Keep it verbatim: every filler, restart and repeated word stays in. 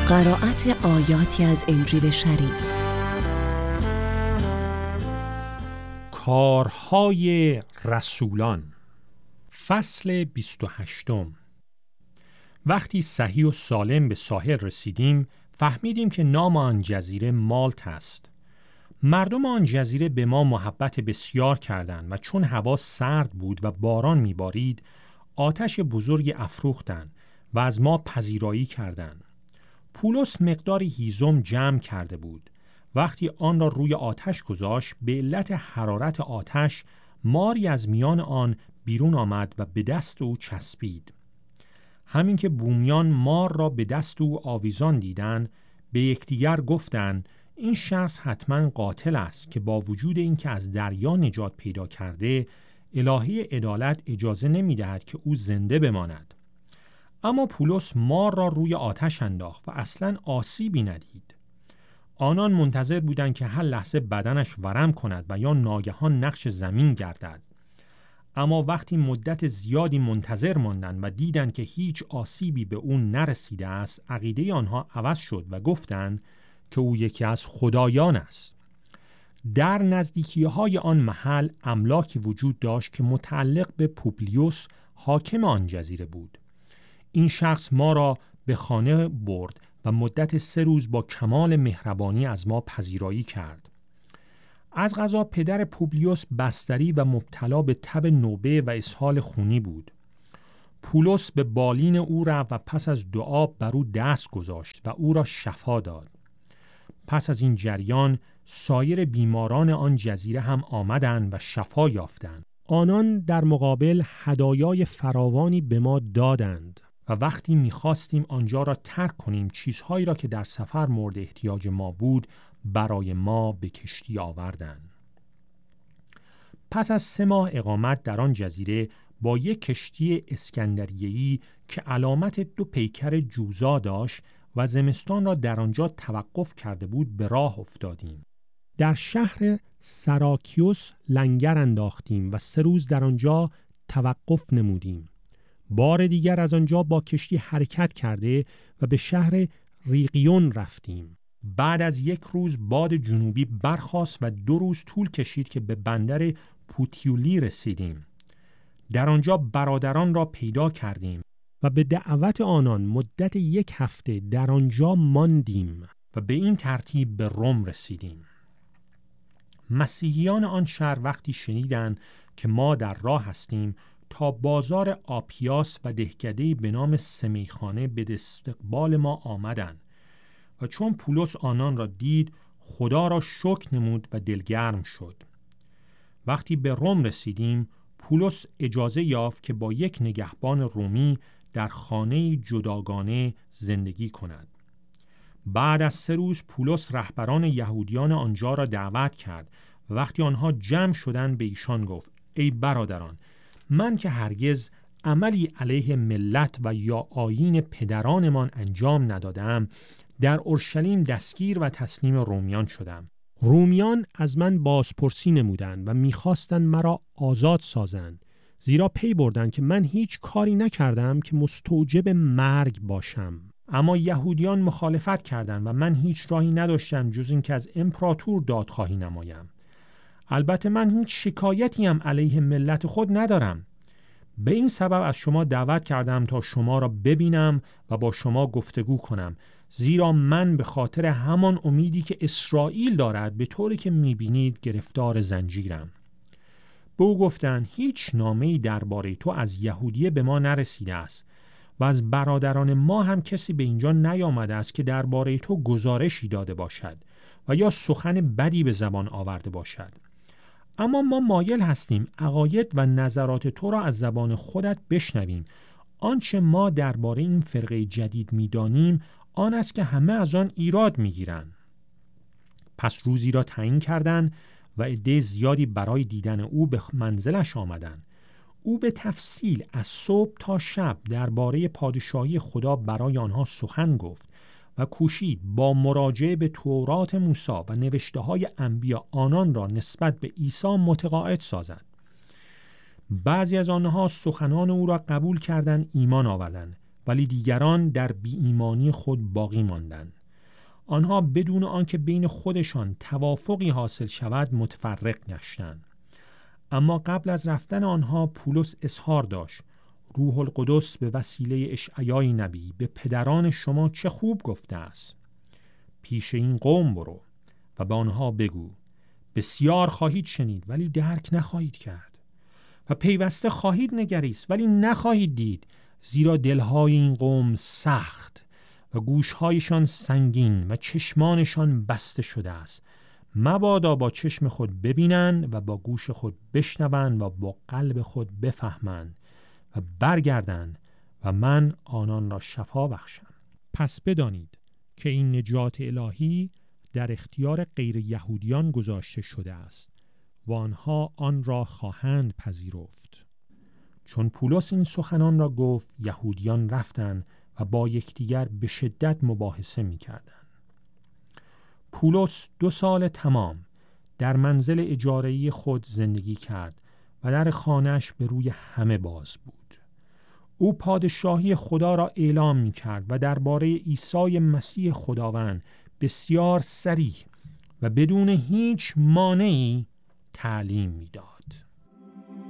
قرائت آیاتی از انجیل شریف. کارهای رسولان، فصل بیست و هشتم. وقتی صحیح و سالم به ساحل رسیدیم، فهمیدیم که نام آن جزیره مالت است. مردم آن جزیره به ما محبت بسیار کردند و چون هوا سرد بود و باران میبارید، آتش بزرگی افروختند و از ما پذیرایی کردند. پولس مقداری هیزم جمع کرده بود. وقتی آن را روی آتش گذاشت، به علت حرارت آتش ماری از میان آن بیرون آمد و به دست او چسبید. همین که بومیان مار را به دست او آویزان دیدند، به یکدیگر گفتند این شخص حتما قاتل است که با وجود اینکه از دریا نجات پیدا کرده، الهه عدالت اجازه نمی‌دهد که او زنده بماند. اما پولس مار را روی آتش انداخت و اصلاً آسیبی ندید. آنان منتظر بودند که هر لحظه بدنش ورم کند و یا ناگهان نقش زمین گردد. اما وقتی مدت زیادی منتظر ماندند و دیدند که هیچ آسیبی به او نرسیده است، عقیده آنها عوض شد و گفتند که او یکی از خدایان است. در نزدیکی‌های آن محل املاکی وجود داشت که متعلق به پوبلیوس حاکم آن جزیره بود. این شخص ما را به خانه برد و مدت سه روز با کمال مهربانی از ما پذیرایی کرد. از قضا پدر پوبلیوس بستری و مبتلا به تب نوبه و اسهال خونی بود. پولس به بالین او رفت و پس از دعا بر او دست گذاشت و او را شفا داد. پس از این جریان سایر بیماران آن جزیره هم آمدند و شفا یافتند. آنان در مقابل هدایای فراوانی به ما دادند و وقتی می‌خواستیم آنجا را ترک کنیم، چیزهایی را که در سفر مورد احتیاج ما بود برای ما به کشتی آوردند. پس از سه ماه اقامت در آن جزیره با یک کشتی اسکندریه‌ای که علامت دو پیکر جوزا داشت و زمستان را در آنجا توقف کرده بود به راه افتادیم. در شهر سراکیوس لنگر انداختیم و سه روز در آنجا توقف نمودیم. بار دیگر از آنجا با کشتی حرکت کرده و به شهر ریقیون رفتیم. بعد از یک روز باد جنوبی برخاست و دو روز طول کشید که به بندر پوتیولی رسیدیم. در آنجا برادران را پیدا کردیم و به دعوت آنان مدت یک هفته در آنجا ماندیم و به این ترتیب به روم رسیدیم. مسیحیان آن شهر وقتی شنیدند که ما در راه هستیم، تا بازار آپیاس و دهکده‌ای به نام سمیخانه به استقبال ما آمدند و چون پولس آنان را دید، خدا را شکر نمود و دلگرم شد. وقتی به روم رسیدیم، پولس اجازه یافت که با یک نگهبان رومی در خانه جداگانه زندگی کند. بعد از سه روز پولس رهبران یهودیان آنجا را دعوت کرد و وقتی آنها جمع شدند به ایشان گفت: ای برادران، من که هرگز عملی علیه ملت و یا آیین پدرانمان انجام ندادم، در اورشلیم دستگیر و تسلیم رومیان شدم. رومیان از من بازپرسی نمودند و می‌خواستند مرا آزاد سازند، زیرا پی بردند که من هیچ کاری نکردم که مستوجب مرگ باشم. اما یهودیان مخالفت کردند و من هیچ راهی نداشتم جز این که از امپراتور دادخواهی نمایم. البته من هیچ شکایتی هم علیه ملت خود ندارم. به این سبب از شما دعوت کردم تا شما را ببینم و با شما گفتگو کنم، زیرا من به خاطر همان امیدی که اسرائیل دارد به طوری که میبینید گرفتار زنجیرم. به او گفتند هیچ نامه‌ای درباره تو از یهودیه به ما نرسیده است و از برادران ما هم کسی به اینجا نیامده است که درباره تو گزارشی داده باشد و یا سخن بدی به زبان آورده باشد. اما ما مایل هستیم عقاید و نظرات تو را از زبان خودت بشنویم. آنچه ما درباره این فرقه جدید می‌دانیم آن است که همه از آن ایراد می‌گیرند. پس روزی را تعیین کردند و عده زیادی برای دیدن او به منزلش آمدند. او به تفصیل از صبح تا شب درباره پادشاهی خدا برای آنها سخن گفت و کوشید با مراجعه به تورات موسی و نوشته‌های انبیا آنان را نسبت به عیسی متقاعد سازد. بعضی از آنها سخنان او را قبول کردند، ایمان آوردند ولی دیگران در بی‌ایمانی خود باقی ماندند. آنها بدون آنکه بین خودشان توافقی حاصل شود متفرق گشتند. اما قبل از رفتن آنها پولس اظهار داشت: روح القدس به وسیله اشعیای نبی به پدران شما چه خوب گفته است. پیش این قوم برو و به آنها بگو بسیار خواهید شنید ولی درک نخواهید کرد و پیوسته خواهید نگریست ولی نخواهید دید، زیرا دلهای این قوم سخت و گوشهایشان سنگین و چشمانشان بسته شده است. مبادا با چشم خود ببینند و با گوش خود بشنوند و با قلب خود بفهمند و برگردند و من آنان را شفا بخشم. پس بدانید که این نجات الهی در اختیار غیر یهودیان گذاشته شده است و آنها آن را خواهند پذیرفت. چون پولس این سخنان را گفت، یهودیان رفتند و با یکدیگر به شدت مباحثه می‌کردند. پولس دو سال تمام در منزل اجاره‌ای خود زندگی کرد و در خانه‌اش به روی همه باز بود. او پادشاهی خدا را اعلام می‌کرد و درباره عیسی مسیح خداوند بسیار صریح و بدون هیچ مانعی تعلیم می‌داد.